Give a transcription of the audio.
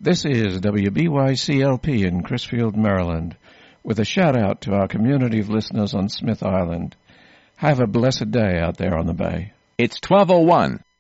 This is WBYCLP in Crisfield, Maryland, with a shout-out to our community of listeners on Smith Island. Have a blessed day out there on the bay. It's 12:01.